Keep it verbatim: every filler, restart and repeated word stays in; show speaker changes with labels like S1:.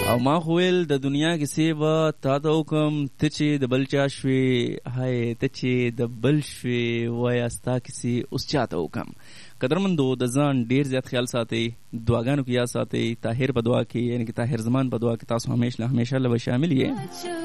S1: او ما خویل د دنیا کیسې به تا ته وکم، ته چې د بل چا شوې، هی ته چې د بل شوې، وایه ستا کیسې اوس چا ته وکم. قدرمندو د ځان ډیر زیات خیال ساتئ، دعاګانو کې یاد ساتئ. طاهر په دعا کې، یعنی کہ طاهر زمان په دعا کې تاسو همیشه همیشه له شامل یې.